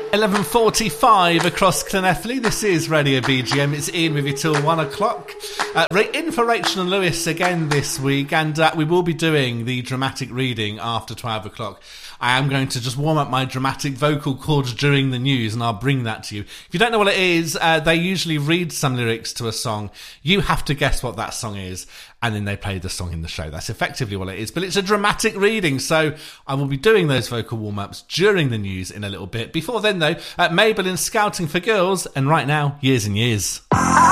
11:45 across Llanelli. This is Radio BGM. It's Ian with you till 1 o'clock. In for Rachel and Lewis again this week, and we will be doing the dramatic reading after 12 o'clock. I am going to just warm up my dramatic vocal cords during the news, and I'll bring that to you. If you don't know what it is, they usually read some lyrics to a song. You have to guess what that song is, and then they play the song in the show. That's effectively what it is, but it's a dramatic reading, so I will be doing those vocal warm-ups during the news in a little bit. Before then, though, Mabel in Scouting for Girls, and right now, Years and Years.